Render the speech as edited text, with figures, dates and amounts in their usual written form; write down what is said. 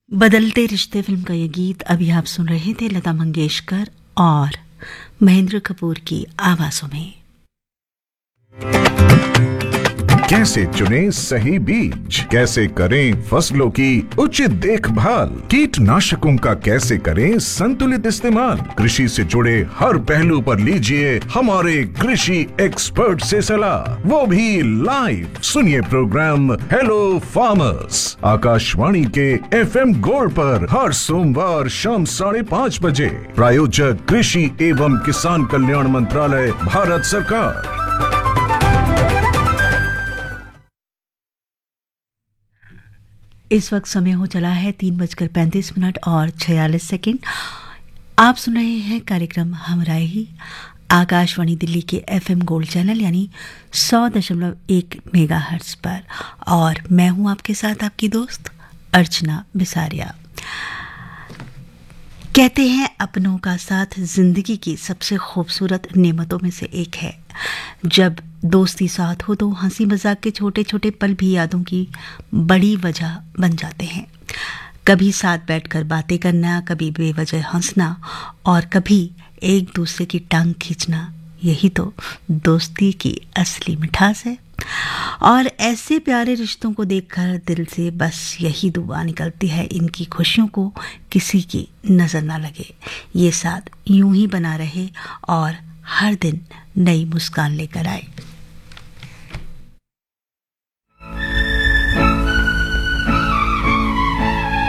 बदलते रिश्ते फिल्म का ये गीत अभी आप सुन रहे थे लता मंगेशकर और महेंद्र कपूर की आवाजों में। कैसे चुनें सही बीज, कैसे करें फसलों की उचित देखभाल, कीटनाशकों का कैसे करें संतुलित इस्तेमाल, कृषि से जुड़े हर पहलू पर लीजिए हमारे कृषि एक्सपर्ट से सलाह, वो भी लाइव। सुनिए प्रोग्राम हेलो फार्मर्स आकाशवाणी के FM गोल्ड पर हर सोमवार शाम 5:30 बजे। प्रायोजक कृषि एवं किसान कल्याण मंत्रालय, भारत सरकार। इस वक्त समय हो चला है 3:35 और 46 सेकेंड। आप सुन रहे हैं कार्यक्रम हमरा ही आकाशवाणी दिल्ली के FM गोल्ड चैनल यानी 100.1 मेगाहर्ट्ज पर, और मैं हूं आपके साथ आपकी दोस्त अर्चना बिसारिया। कहते हैं अपनों का साथ जिंदगी की सबसे खूबसूरत नेमतों में से एक है। जब दोस्ती साथ हो तो हंसी मजाक के छोटे छोटे पल भी यादों की बड़ी वजह बन जाते हैं। कभी साथ बैठकर बातें करना, कभी बेवजह हंसना और कभी एक दूसरे की टांग खींचना, यही तो दोस्ती की असली मिठास है। और ऐसे प्यारे रिश्तों को देखकर दिल से बस यही दुआ निकलती है, इनकी खुशियों को किसी की नजर ना लगे, ये साथ यूं ही बना रहे और हर दिन नई मुस्कान लेकर आए।